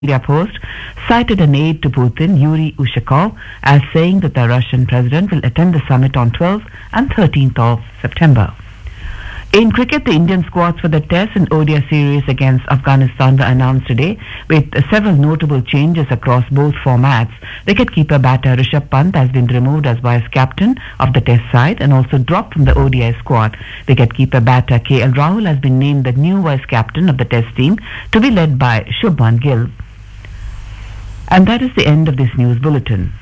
media post cited an aide to Putin, Yuri Ushakov, as saying that the Russian president will attend the summit on 12th and 13th of September. In cricket, the Indian squads for the Test and ODI series against Afghanistan were announced today, with several notable changes across both formats. Wicketkeeper batter Rishabh Pant has been removed as vice captain of the Test side and also dropped from the ODI squad. Wicketkeeper batter KL Rahul has been named the new vice captain of the Test team, to be led by Shubman Gill. And that is the end of this news bulletin.